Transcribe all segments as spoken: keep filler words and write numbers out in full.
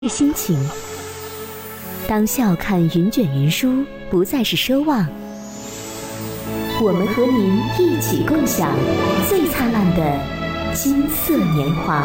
心情。当笑看云卷云舒不再是奢望，我们和您一起共享最灿烂的金色年华。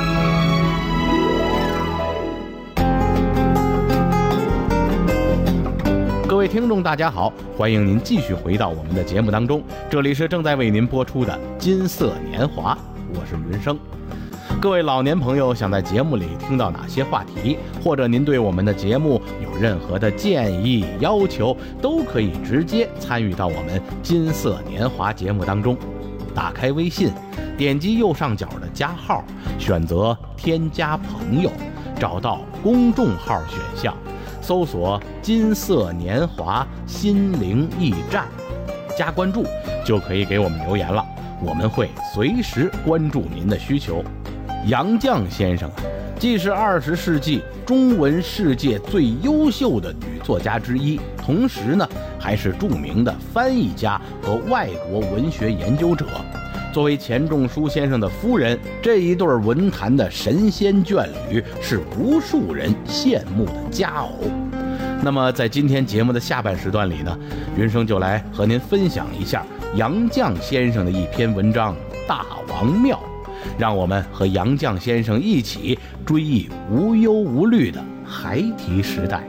各位听众大家好，欢迎您继续回到我们的节目当中，这里是正在为您播出的金色年华，我是云生。各位老年朋友想在节目里听到哪些话题，或者您对我们的节目有任何的建议要求，都可以直接参与到我们金色年华节目当中。打开微信，点击右上角的加号，选择添加朋友，找到公众号选项，搜索金色年华心灵驿站，加关注就可以给我们留言了，我们会随时关注您的需求。杨绛先生啊，既是二十世纪中文世界最优秀的女作家之一，同时呢，还是著名的翻译家和外国文学研究者。作为钱钟书先生的夫人，这一对文坛的神仙眷侣是无数人羡慕的佳偶。那么在今天节目的下半时段里呢，云生就来和您分享一下杨绛先生的一篇文章《大王庙》，让我们和杨绛先生一起追忆无忧无虑的孩提时代。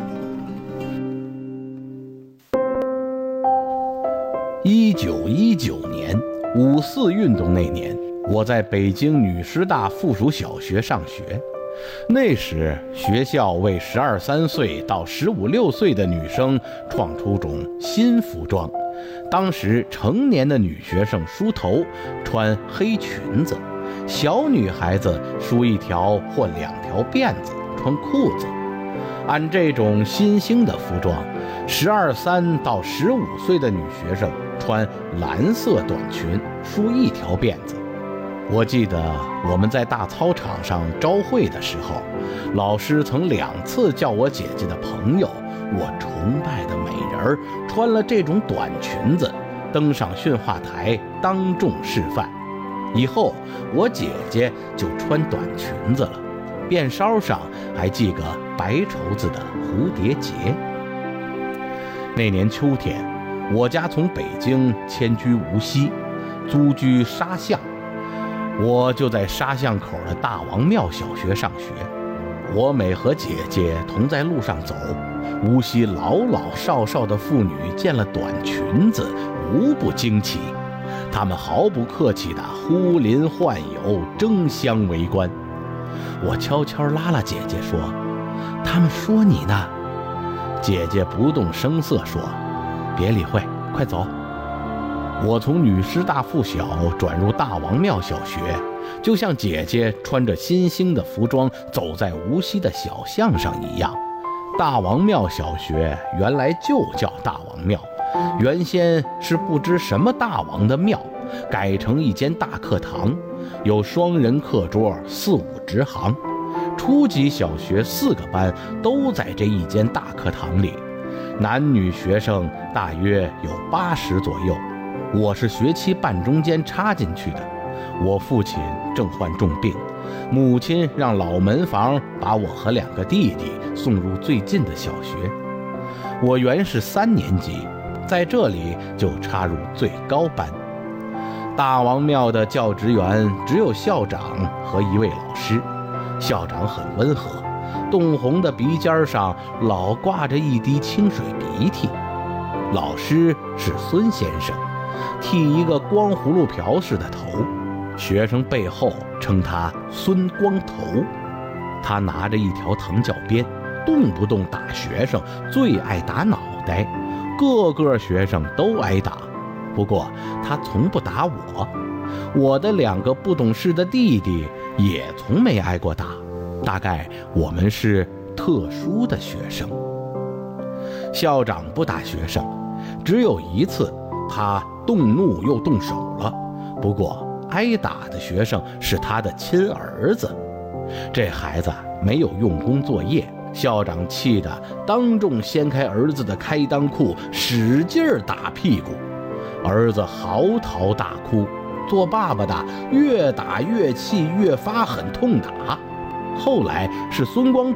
一九一九年五四运动那年，我在北京女师大附属小学上学。那时学校为十二三岁到十五六岁的女生创出种新服装，当时成年的女学生梳头，穿黑裙子，小女孩子梳一条或两条辫子，穿裤子。按这种新兴的服装，十二三到十五岁的女学生穿蓝色短裙，梳一条辫子。我记得我们在大操场上朝会的时候，老师曾两次叫我姐姐的朋友，我崇拜的美人穿了这种短裙子登上训话台当众示范。以后我姐姐就穿短裙子了，辫梢上还系个白绸子的蝴蝶结。那年秋天，我家从北京迁居无锡，租居沙巷，我就在沙巷口的大王庙小学上学。我每和姐姐同在路上走，无锡老老少少的妇女见了短裙子无不惊奇，她们毫不客气地呼邻唤友，争相围观。我悄悄拉拉姐姐说：“他们说你呢。”姐姐不动声色说：“别理会，快走。”我从女师大附小转入大王庙小学，就像姐姐穿着新兴的服装走在无锡的小巷上一样。大王庙小学原来就叫大王庙，原先是不知什么大王的庙，改成一间大课堂，有双人课桌，四五直行。初级小学四个班都在这一间大课堂里，男女学生大约有八十左右。我是学期半中间插进去的，我父亲正患重病，母亲让老门房把我和两个弟弟送入最近的小学。我原是三年级，在这里就插入最高班。大王庙的教职员只有校长和一位老师，校长很温和，冻红的鼻尖上老挂着一滴清水鼻涕。老师是孙先生，剃一个光葫芦瓢似的头，学生背后称他孙光头。他拿着一条藤教鞭，动不动打学生，最爱打脑袋，个个学生都挨打。不过他从不打我，我的两个不懂事的弟弟也从没挨过打，大概我们是特殊的学生。校长不打学生，只有一次他动怒又动手了，不过挨打的学生是他的亲儿子。这孩子没有用功作业，校长气得当众掀开儿子的开裆裤，使劲打屁股。儿子嚎啕大哭，做爸爸的越打越气，越发狠痛打。 后来是孙光